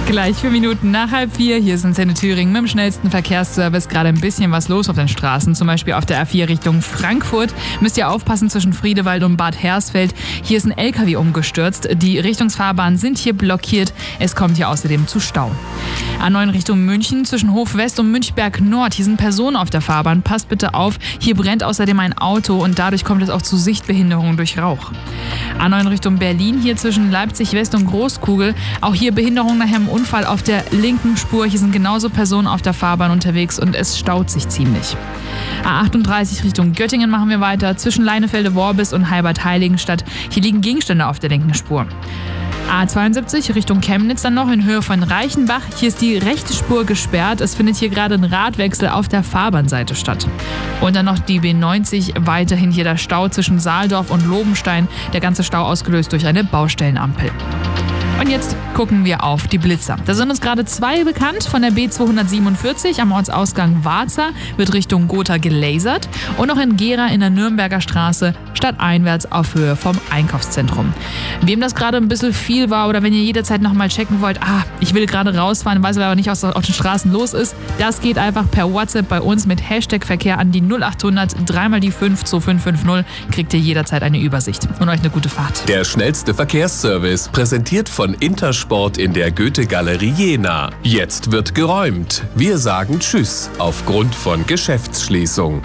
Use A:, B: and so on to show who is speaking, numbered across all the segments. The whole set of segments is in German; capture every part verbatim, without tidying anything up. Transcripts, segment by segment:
A: Gleich vier Minuten nach halb vier. Hier sind Antenne Thüringen mit dem schnellsten Verkehrsservice. Gerade ein bisschen was los auf den Straßen. Zum Beispiel auf der A vier Richtung Frankfurt. Müsst ihr aufpassen zwischen Friedewald und Bad Hersfeld. Hier ist ein L K W umgestürzt. Die Richtungsfahrbahnen sind hier blockiert. Es kommt hier außerdem zu Stau. A neun Richtung München zwischen Hof West und Münchberg Nord. Hier sind Personen auf der Fahrbahn. Passt bitte auf. Hier brennt außerdem ein Auto und dadurch kommt es auch zu Sichtbehinderungen durch Rauch. A neun Richtung Berlin. Hier zwischen Leipzig West und Großkugel. Auch hier Behinderung nach einem Unfall auf der linken Spur. Hier sind genauso Personen auf der Fahrbahn unterwegs und es staut sich ziemlich. A achtunddreißig Richtung Göttingen machen wir weiter. Zwischen Leinefelde-Worbis und Heibad-Heiligenstadt. Hier liegen Gegenstände auf der linken Spur. A zweiundsiebzig Richtung Chemnitz dann noch in Höhe von Reichenbach. Hier ist die rechte Spur gesperrt. Es findet hier gerade ein Radwechsel auf der Fahrbahnseite statt. Und dann noch die B neunzig. Weiterhin hier der Stau zwischen Saaldorf und Lobenstein. Der ganze Stau ausgelöst durch eine Baustellenampel. Und jetzt gucken wir auf die Blitzer. Da sind uns gerade zwei bekannt. Von der B zweihundertsiebenundvierzig am Ortsausgang Warza wird Richtung Gotha gelasert. Und noch in Gera in der Nürnberger Straße stadteinwärts auf Höhe vom Einkaufszentrum. Wem das gerade ein bisschen viel war oder wenn ihr jederzeit nochmal checken wollt, ah, ich will gerade rausfahren, weiß aber nicht, was auf den Straßen los ist, das geht einfach per WhatsApp bei uns mit Hashtag Verkehr an die null achthundert dreimal die fünf zwei fünf fünf null. Kriegt ihr jederzeit eine Übersicht. Und euch eine gute Fahrt.
B: Der schnellste Verkehrsservice, präsentiert von Intersport in der Goethe-Galerie Jena. Jetzt wird geräumt. Wir sagen Tschüss aufgrund von Geschäftsschließung.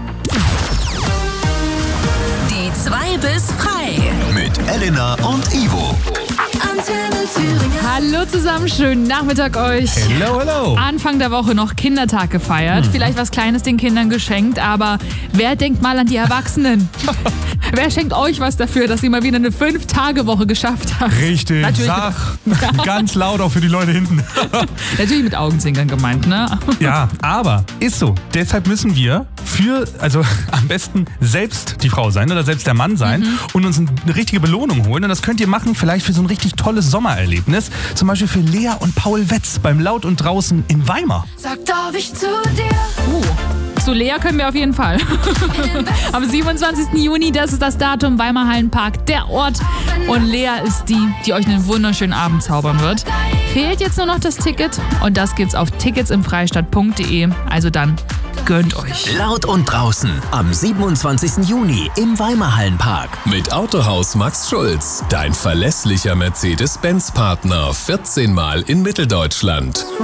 C: Die zwei bis frei.
D: Mit Elena und Ivo.
C: Antenne Thüringen.
A: Hallo zusammen, schönen Nachmittag euch.
E: Hello, hello.
A: Anfang der Woche noch Kindertag gefeiert. Hm. Vielleicht was Kleines den Kindern geschenkt, aber wer denkt mal an die Erwachsenen? Wer schenkt euch was dafür, dass ihr mal wieder eine Fünf-Tage-Woche geschafft habt?
E: Richtig,
A: Natürlich
E: sag ganz laut auch für die Leute hinten.
A: Natürlich mit Augenzwinkern gemeint, ne?
E: Ja, aber ist so. Deshalb müssen wir für, also am besten selbst die Frau sein oder selbst der Mann sein mhm. und uns eine richtige Belohnung holen. Und das könnt ihr machen vielleicht für so ein richtig tolles Sommererlebnis. Zum Beispiel für Lea und Paul Wetz beim Laut und Draußen in Weimar.
C: Sag, darf ich zu dir?
A: Uh. Zu Lea können wir auf jeden Fall. Am siebenundzwanzigsten Juni, das ist das Datum, Weimar Hallenpark, der Ort. Und Lea ist die, die euch einen wunderschönen Abend zaubern wird. Fehlt jetzt nur noch das Ticket und das gibt's auf ticketsimfreistadt punkt de. Also dann gönnt euch.
D: Laut und Draußen am siebenundzwanzigsten Juni im Weimar Hallenpark.
B: Mit Autohaus Max Schulz, dein verlässlicher Mercedes-Benz-Partner, vierzehn Mal in Mitteldeutschland.